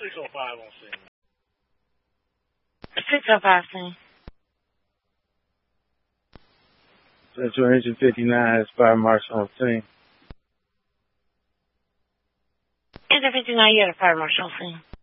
605 on scene. 605 scene. Central Engine 59 has fire marshal on scene. Engine 59, you had a fire marshal scene.